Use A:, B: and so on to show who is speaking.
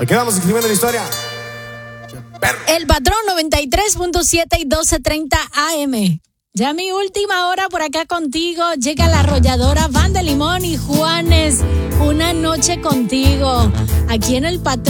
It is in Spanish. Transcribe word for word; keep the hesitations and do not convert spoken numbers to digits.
A: Aquí quedamos escribiendo la historia.
B: El Patrón noventa y tres punto siete y doce treinta A M. Ya mi última hora por acá contigo. Llega la arrolladora Van de Limón y Juanes. Una noche contigo. Aquí en el Patrón.